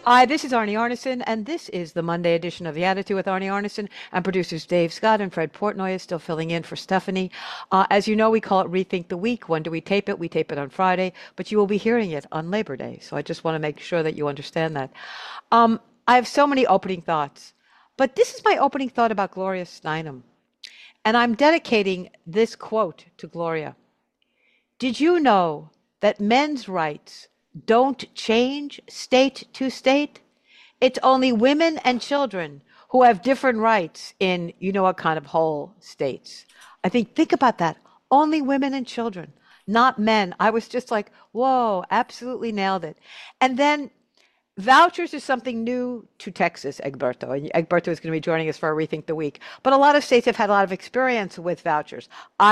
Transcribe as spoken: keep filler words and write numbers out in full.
Hi, this is Arnie Arneson, and this is the Monday edition of The Attitude with Arnie Arneson. And producers Dave Scott and Fred Portnoy is still filling in for Stephanie. Uh, as you know, we call it Rethink the Week. When do we tape it? We tape it on Friday, but you will be hearing it on Labor Day. So I just want to make sure that you understand that. Um, I have so many opening thoughts, but this is my opening thought about Gloria Steinem. And I'm dedicating this quote to Gloria. Did you know that men's rights don't change state to state? It's only women and children who have different rights in you know what kind of whole states. I think, think about that. Only women and children, not men. I was just like, whoa, absolutely nailed it. And then vouchers is something new to Texas, Egberto. And Egberto is going to be joining us for a Rethink the Week. But a lot of states have had a lot of experience with vouchers.